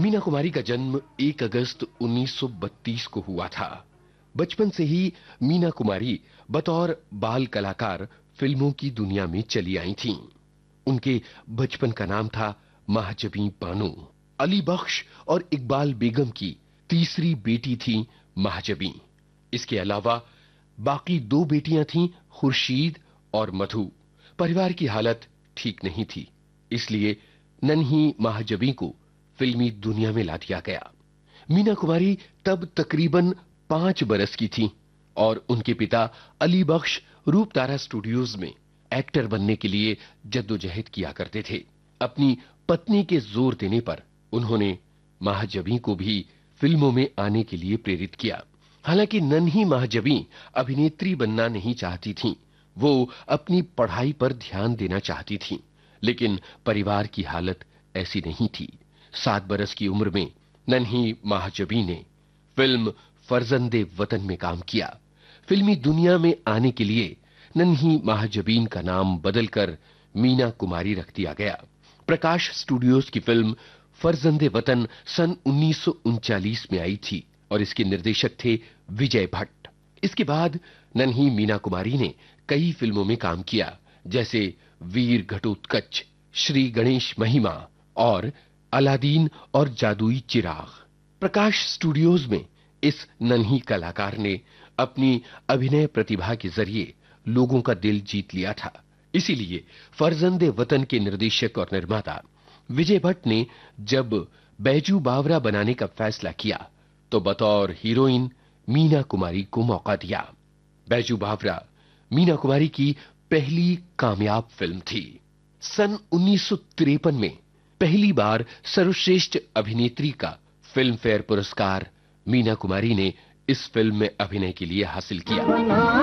मीना कुमारी का जन्म 1 अगस्त 1932 को हुआ था। बचपन से ही मीना कुमारी बतौर बाल कलाकार फिल्मों की दुनिया में चली आई थीं। उनके बचपन का नाम था महजबी बानो। अली बख्श और इकबाल बेगम की तीसरी बेटी थी महजबी। इसके अलावा बाकी 2 बेटियां थीं, खुर्शीद और मधु। परिवार की हालत ठीक नहीं थी, इसलिए नन्ही महजबी को फिल्मी दुनिया में ला दिया गया। मीना कुमारी तब तकरीबन 5 बरस की थीं और उनके पिता अली बख्श रूपतारा स्टूडियोज में एक्टर बनने के लिए जद्दोजहद किया करते थे। अपनी पत्नी के जोर देने पर उन्होंने महजबी को भी फिल्मों में आने के लिए प्रेरित किया। हालांकि नन्ही महजबी अभिनेत्री बनना नहीं चाहती थीं, वो अपनी पढ़ाई पर ध्यान देना चाहती थीं, लेकिन परिवार की हालत ऐसी नहीं थी। 7 बरस की उम्र में नन्ही महजबी ने फिल्म फर्जंदे वतन में काम किया। फिल्मी दुनिया में आने के लिए नन्ही महजबीन का नाम बदलकर मीना कुमारी रख दिया गया। प्रकाश स्टूडियोज की फिल्म फर्जंदे वतन सन 1939 में आई थी और इसके निर्देशक थे विजय भट्ट। इसके बाद नन्ही मीना कुमारी ने कई फिल्मों में काम किया, जैसे वीर घटोत्कच, श्री गणेश महिमा और अलादीन और जादुई चिराग। प्रकाश स्टूडियोज में इस नन्ही कलाकार ने अपनी अभिनय प्रतिभा के जरिए लोगों का दिल जीत लिया था। इसीलिए फर्जंदे वतन के निर्देशक और निर्माता विजय भट्ट ने जब बैजू बावरा बनाने का फैसला किया तो बतौर हीरोइन मीना कुमारी को मौका दिया। बैजू बावरा मीना कुमारी की पहली कामयाब फिल्म थी। सन 1953 में पहली बार सर्वश्रेष्ठ अभिनेत्री का फिल्म फेयर पुरस्कार मीना कुमारी ने इस फिल्म में अभिनय के लिए हासिल किया।